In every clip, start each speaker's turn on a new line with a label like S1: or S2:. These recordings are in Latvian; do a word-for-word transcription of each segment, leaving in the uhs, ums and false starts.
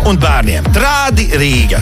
S1: un bērniem. Trādi Rīga.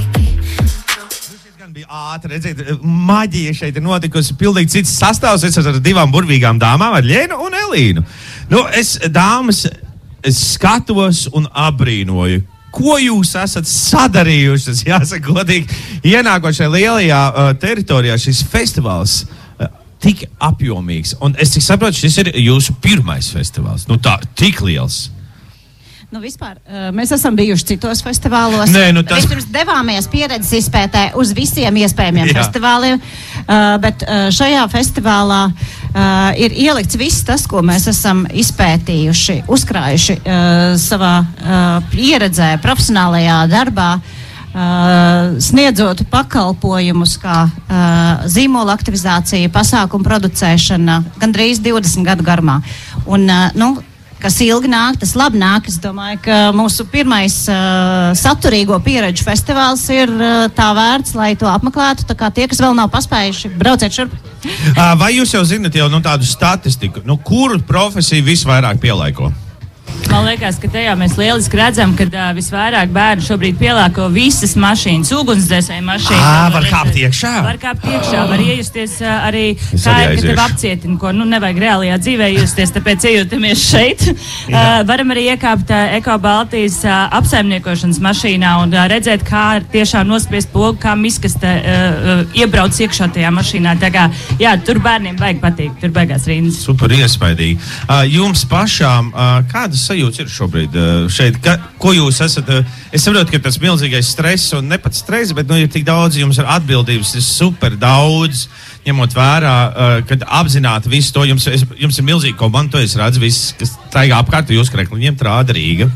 S2: Bija ātri, redziet, maģija šeit ir notikusi, pilnīgi cits sastāvs. Es ar divām burvīgām dāmām, ar Ļenu un Elīnu. Nu, es, dāmas, es skatos un abrīnoju. Ko jūs esat sadarījušas, jāsaka godīgi, ienākot šajā lielajā uh, teritorijā, šis festivāls uh, tik apjomīgs. Un es tik saprotu, šis ir jūsu pirmais festivāls. Nu tā, tik liels.
S3: Nu, vispār, mēs esam bijuši citos festivālos.
S2: Nē, nu tas...
S3: Vispirms devāmies pieredzes izpētē uz visiem iespējamiem Jā. festivāliem, bet šajā festivālā ir ielikts viss tas, ko mēs esam izpētījuši, uzkrājuši savā pieredzē, profesionālajā darbā, sniedzot pakalpojumus kā zīmola aktivizācija, pasākumu producēšana gandrīz divdesmit gadu garumā. Un, nu, kas ilgi nāk, tas labi nāk. Es domāju, ka mūsu pirmais uh, saturīgo pieredžu festivāls ir uh, tā vērts, lai to apmeklētu. Tā kā tie, kas vēl nav paspējuši, brauciet šurp.
S2: Vai jūs jau zinat jau nu, tādu statistiku, nu, kuru profesiju visvairāk pielaiko?
S4: Man liekas, ka tajā mēs lieliski redzam, ka uh, visvairāk bērnu šobrīd pielāko visas mašīnas, ugunsdzēsēju mašīnas.
S2: Ā, var kāpt iekšā?
S4: Var kāpt iekšā, var iejusties uh, arī kā ir, ka tev apcietina, ko nu nevajag reālajā dzīvē iejusties, tāpēc ejūtamies šeit. Uh, varam arī iekāpt uh, Eko Baltijas uh, apsaimniekošanas mašīnā un uh, redzēt, kā tiešām nospiest pogu, kā miskaste uh, uh, iebrauc iekšā tajā mašīnā. Tā kā, jā, tur bērniem vajag patikt, tur beigās rindas.
S2: Super iespaidīgi. Uh, jums pašām, uh, kādas sajūtas ir šobrīd uh, šeit? Ka, ko jūs esat? Uh, es saprotu, ka tas milzīgais stress un ne pat stress, bet nu ir tik daudz, jums ir atbildības, ir super daudz, ņemot vērā, uh, kad apzināti visu to, jums, es, jums ir milzīgi komanda, to es redzu, viss, kas taigā apkārt jūsu krekliņiem, Trādi Rīga.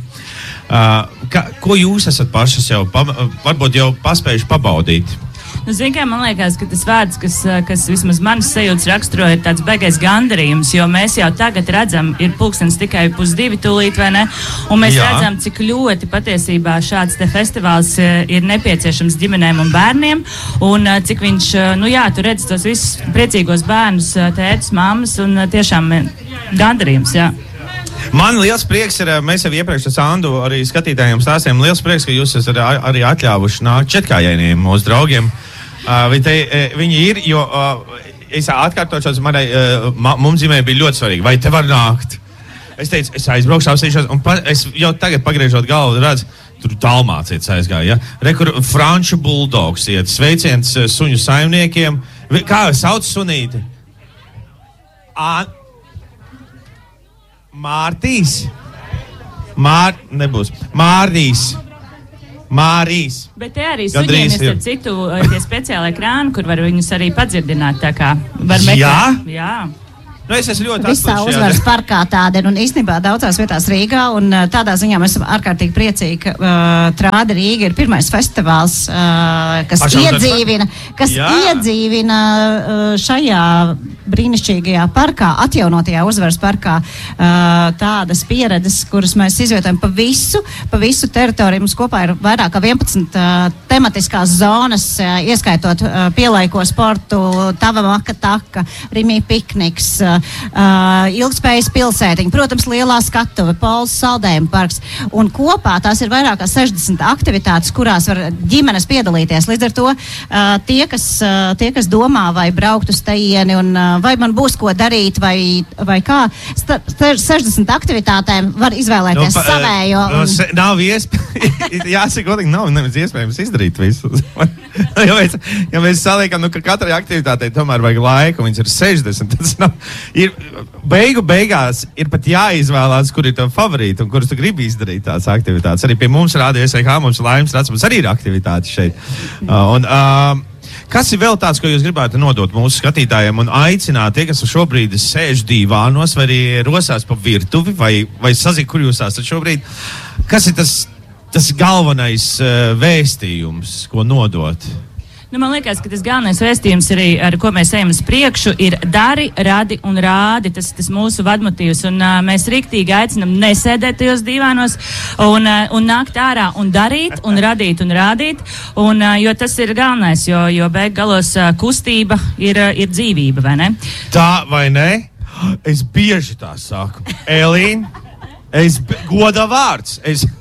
S2: Uh, ka, ko jūs esat pašas jau, pa, varbūt jau paspējuši pabaudīt?
S4: Nu, zin, kā, man liekas, ka tas vārds, kas, kas vismaz manas sajūtas raksturo, ir tāds baigais gandarījums, jo mēs jau tagad redzam, ir pulkstens tikai pusdivi tūlīt, vai ne? Un mēs Jā. redzam, cik ļoti patiesībā šāds te festivāls ir nepieciešams ģimenēm un bērniem, un cik viņš, nu jā, tu redz tos visus priecīgos bērnus, tētus, mammas, un tiešām gandarījums, jā.
S2: Man liels prieks ir, mēs jau iepriekš ar Sandu arī skatītājiem stāstījām, liels prieks, ka jūs esat arī atļāvuši nākt četrkājainiem mūsu draugiem. Uh, viņi, te, viņi ir, jo uh, es atkārtošos, manai, uh, ma, mums ģimē bija ļoti svarīgi, vai te var nākt? Es teicu, es aizbraukšu, apsīšos, un pa, es jau tagad pagriežot galvu, redzu, tur Dalmācietis aizgāja, ja? Re, kur franču buldogs iet, sveiciens suņu saimniekiem. Kā sauc sunīti? A... Mārtīs? Mār... Nebūs. Mārīs. Mārīs.
S4: Bet te arī suņiem ir ar citu tie speciālai krāni, kur var viņus arī padzirdināt, tā kā var meklēt.
S2: Jā?
S4: Jā.
S2: Nu, es esmu ļoti
S3: Visā uzvaras parkā tāda ir, un īstenībā daudzās vietās Rīgā, un tādā ziņā mēs esam ārkārtīgi priecīgi, ka uh, Trādi Rīga ir pirmais festivāls, uh, kas
S2: Pašam
S3: iedzīvina, kas Jā. iedzīvina uh, šajā brīnišķīgajā parkā, atjaunotajā uzvaras parkā, uh, tādas pieredzes, kuras mēs izvietojam pa visu, pa visu teritoriju. Mums kopā ir vairāk kā vienpadsmit uh, tematiskās zonas, uh, ieskaitot uh, pielaiko sportu, Tava maka taka, Rimī pikniks, uh, Uh, ilgspējas pilsētiņa, protams, lielā skatuve, Pols saldējuma parks. Un kopā tās ir vairāk kā sešdesmit aktivitātes, kurās var ģimenes piedalīties. Līdz ar to uh, tie, kas, uh, tie, kas domā, vai braukt uz tejieni, un uh, vai man būs ko darīt, vai, vai kā, starp sešdesmit aktivitātēm var izvēlēties nu, pa, savējo. Un...
S2: No, se, nav iespējams, jāsaka, godīgi, nav nemaz iespējams izdarīt visu. ja, mēs, ja mēs saliekam, nu, ka katrai aktivitātei tomēr vajag laiku, viņas ir sešdesmit, tas nav. Ir, beigu beigās ir pat jāizvēlās, kur ir tavi favorīti un kurus tu gribi izdarīt tās aktivitātes. Arī pie mums rādio S V H, mums laimes rāds, mums arī ir aktivitātes šeit. Uh, un, uh, kas ir vēl tāds, ko jūs gribētu nodot mūsu skatītājiem un aicināt tie, kas šobrīd sēž dīvānos vai arī rosās pa virtuvi vai, vai sazik, kur jūs esat šobrīd? Kas ir tas, tas galvenais uh, vēstījums, ko nodot?
S4: Nu, man liekas, ka tas galvenais vēstījums arī, ar ko mēs ejam uz priekšu, ir dari, radi un rādi. Tas ir mūsu vadmotīvs. Un uh, mēs riktīgi aicinam nesēdēt tajos dīvānos un, uh, un nākt ārā un darīt, un radīt un rādīt. Un, uh, jo tas ir galvenais, jo, jo beig galos uh, kustība ir, uh, ir dzīvība, vai ne?
S2: Tā vai ne? Es bieži tā saku. Elīna, es goda vārds. Es...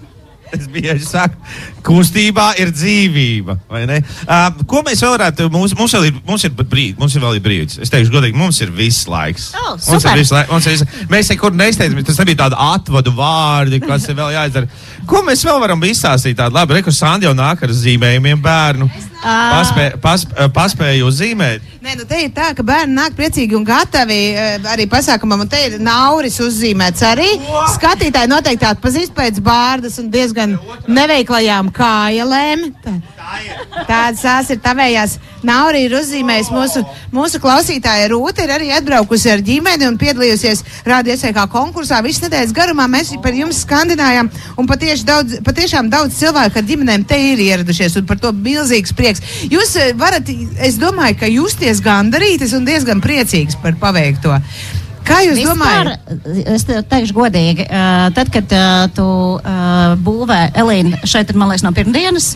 S2: Es bieži saku, kustībā ir dzīvība, vai ne? Uh, ko mēs vēl varētu, mums, mums vēl ir, mums ir pat brīd, mums ir vēl ir brīdis. Es teikšu godīgi, mums ir viss laiks.
S3: Oh,
S2: mums ir viss laiks. Mums ir viss, mēs nekur nesteidzamies, tas nebija tāda atvadu vārdi, kas ir vēl jāizdara. Ko mēs vēl varam izstāstīt tādu? Labi, reku Sandi jau nāk ar zīmējumiem bērnu. Paspē, pas, paspēju zīmēt.
S5: Nē, nu te ir tā, ka bērni nāk priecīgi un gatavi arī pasākumam, un te ir nauris uzzīmēts arī. Skatītāji noteikti atpazīst pēc bārdas un diezgan neveiklajām kājalēm. Tā, tādas tās ir tavējās. Nauri ir uzzīmējis mūsu, mūsu klausītāja Rūta, ir arī atbraukusi ar ģimeni un piedalījusies Rādio S V K konkursā. Visu nedēļas garumā mēs par jums skandinājām, un patieši daudz, patiešām daudz cilvēku ar ģimenēm te ir ieradušies, un par to milzīgs prieks. Jūs varat, es domāju, ka justies gandarītas un diezgan priecīgas par paveikto. Kā jūs
S3: Vispār,
S5: domājat?
S3: es teikšu godīgi, uh, tad, kad uh, tu uh, būvē, Elīna, šeit ir, man liekas, no pirmdienas,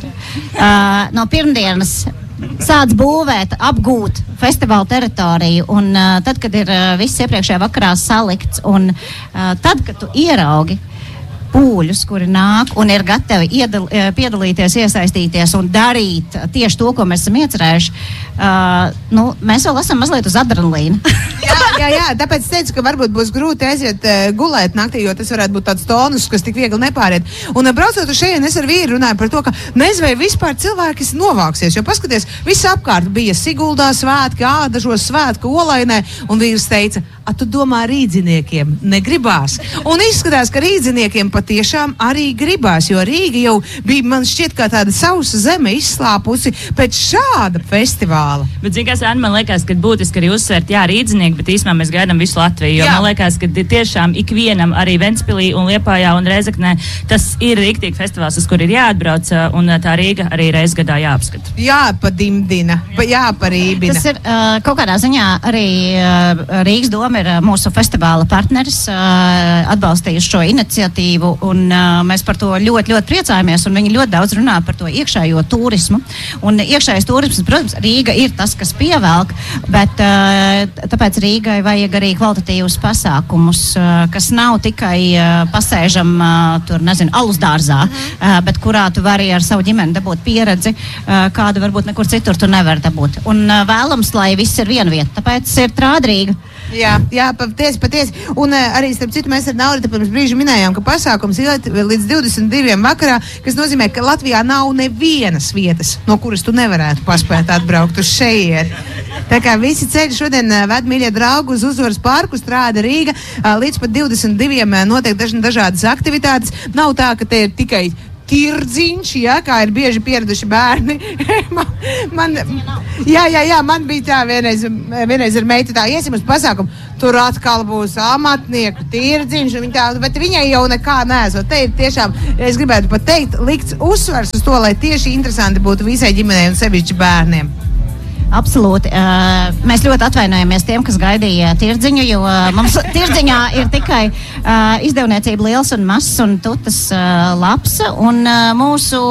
S3: uh, no pirmdienas sāc būvēt, apgūt festivāla teritoriju, un uh, tad, kad ir uh, viss iepriekšējā vakarā salikts, un uh, tad, kad tu ieraugi pūļus, kuri nāk un ir gatavi iedal, piedalīties, iesaistīties un darīt tieši to, ko mēs esam iecerējuši, uh, nu, mēs vēl esam mazliet uz adrenalīna.
S5: jā, jā, jā, tāpēc es teicu, ka varbūt būs grūti aiziet uh, gulēt naktī, jo tas varētu būt tāds tonus, kas tik viegli nepāriet. Un uh, braucot uz šeit, es ar vīru runāju par to, ka nezinu, vai vispār cilvēki novāksies, jo paskaties, viss apkārt bija Siguldā svētki, Ādažos svētki, Olainē, un vīrs teica, a tu domā rīdziniekiem negribās. Un izskatās, ka rīdziniekiem patiešām arī gribās, jo Rīga jau bija, man šķiet, kā tāda sausa zeme izslāpusi pēc šāda festivāla.
S4: Bet, zin, kas, Anna, man liekas, ka būtiski arī uzsvērt, jā, rīdzinieki, bet īstenībā mēs gaidām visu Latviju, jo jā. Man liekas, ka tiešām ikvienam arī Ventspilī un Liepājā un Rēzeknē tas ir riktīgi festivāls, uz kur ir jāatbrauc, un tā Rīga arī reiz gadā jāapskata.
S5: Jāpadimdina, jāparībina.
S3: Tas ir uh, kaut kādā ziņā arī uh, Rīgas doma ir uh, mūsu festivāla partneris, uh, atbalstījuši šo iniciatīvu, un uh, mēs par to ļoti, ļoti priecājamies, un viņi ļoti daudz runā par to iekšējo turismu. Un iekšējais turisms, protams, Rīga ir tas, kas pievelk, bet uh, tāpēc Rīgai vajag arī kvalitatīvus pasākumus, uh, kas nav tikai uh, pasēžam uh, tur, nezinu, alus dārzā, uh, bet kurā tu vari ar savu ģimeni dabūt pieredzi, uh, kādu varbūt nekur citur tu nevar dabūt. Un uh, vēlams, lai viss ir viena vieta, tāpēc ir Trādrīga.
S5: Jā, jā, patiesi, patiesi. Un uh, arī, starp citu, mēs ar Naurita pirms brīža minējām, ka pasākums ir līdz divdesmit diviem vakarā, kas nozīmē, ka Latvijā nav nevienas vietas, no kuras tu nevarētu paspēt atbraukt uz šeit. Tā kā visi ceļi šodien uh, ved, mīļie draugi, uz Uzvaras parku, Strāda Rīga, uh, līdz pat divdesmit diviem uh, notiek daž, dažādas aktivitātes. Nav tā, ka te ir tikai tirdziņš, ja, kā ir bieži pieraduši bērni. man, man, jā, jā, jā, man bija tā vienreiz, vienreiz ar meitu tā, iesim uz pasākumu, tur atkal būs amatnieku tirdziņš, un viņa tā, bet viņai jau nekā neesot. Te ir tiešām, es gribētu pat teikt, likts uzsvars uz to, lai tieši interesanti būtu visai ģimenei un sevišķi bērniem.
S3: Absolūti. Uh, mēs ļoti atvainojamies tiem, kas gaidīja tirdziņu, jo uh, mums tirdziņā ir tikai uh, izdevniecība liels un mazs un tutas uh, labs. Un uh, mūsu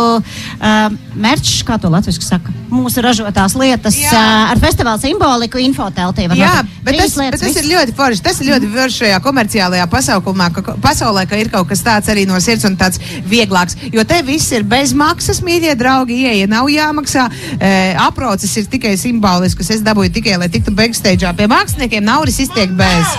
S3: uh, merčs, kā to latviski saka, mūsu ražotās lietas uh, ar festivāla simboliku infoteltī.
S5: Jā, bet tas, lietas, bet tas ir ļoti forši. Tas ir ļoti forši šajā komerciālajā pasaukumā, ka, pasaulē, ka ir kaut kas tāds arī no sirds un tāds vieglāks. Jo te viss ir bez maksas, mīļie draugi, ieeja nav jāmaksā. E, aproces ir tikai simboliskus. Es dabūju tikai, lai tiktu backstage'ā pie māksliniekiem. Nauris iztiek bez.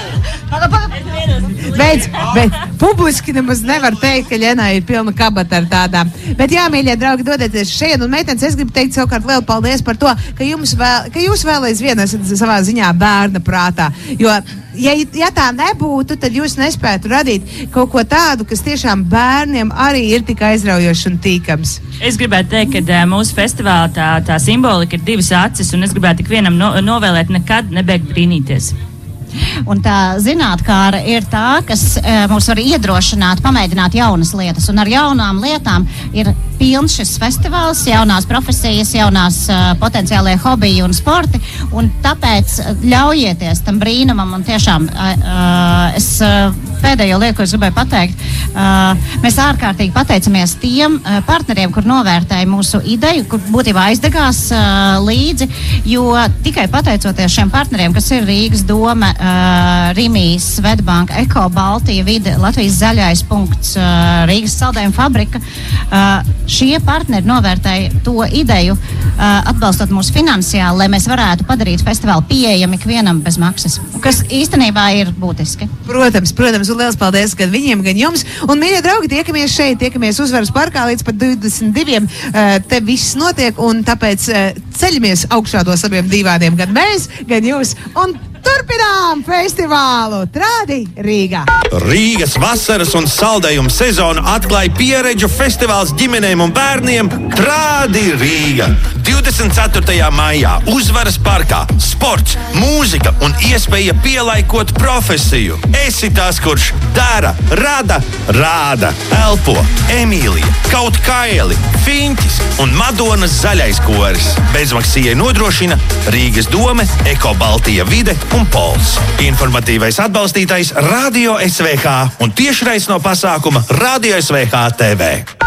S5: Bet, bet publiski nemaz nevar teikt, ka Ļenā ir pilna kabata ar tādām. Bet jā, mīļie draugi, dodieties šeit. Un meitenes, es gribu teikt savukārt lielu paldies par to, ka, jums vēl, ka jūs vēl aizvien esat savā ziņā bērna prātā. Jo, ja, ja tā nebūtu, tad jūs nespētu radīt kaut ko tādu, kas tiešām bērniem arī ir tik aizraujošs un tīkams.
S4: Es gribētu teikt, ka mūsu festivālā tā, tā simbolika ir divas acis, un es gribētu ikvienam no, novēlēt nekad nebeigt brīnīties.
S3: Un tā zinātkāra ir tā, kas e, mūs var iedrošināt, pamēģināt jaunas lietas. Un ar jaunām lietām ir pilns šis festivāls, jaunās profesijas, jaunās uh, potenciālie hobiji un sporti. Un tāpēc ļaujieties tam brīnumam un tiešām uh, uh, es uh, pēdējo lietu, ko es gribēju pateikt. Uh, mēs ārkārtīgi pateicamies tiem uh, partneriem, kur novērtēja mūsu ideju, kur būtībā aizdegās uh, līdzi, jo tikai pateicoties šiem partneriem, kas ir Rīgas doma, uh, Rimijas, Svedbanka, Eko, Baltija vide, Latvijas zaļais punkts, uh, Rīgas saldējuma fabrika, uh, šie partneri novērtēja to ideju, uh, atbalstot mūsu finansiāli, lai mēs varētu padarīt festivālu pieejami ikvienam bez maksas, kas īstenībā ir būtiski.
S5: Protams, protams, un liels paldies gan viņiem, gan jums. Un, mīļie draugi, tiekamies šeit, tiekamies Uzvaras parkā līdz pat divdesmit diviem. Uh, te viss notiek, un tāpēc uh, ceļamies augšā tos abiem divādiem, gan mēs, gan jūs. Un turpinām festivālu Trādi Rīgā.
S1: Rīgas vasaras un saldējumu sezonu atklāja pieredžu festivāls ģimenēm un bērniem Trādi Rīga. divdesmit ceturtajā maijā Uzvaras parkā sports, mūzika un iespēja pielaikot profesiju. Esi tas, kurš dara, rada, rāda, elpo, Emīlija, Kaut Kaili, Fiņķis un Madonas zaļais koris. Bezmaksijai nodrošina Rīgas dome, Eko Baltija vide un Pols. Informatīvais atbalstītājs Radio S V H un tiešrais no pasākuma Radio S V H T V.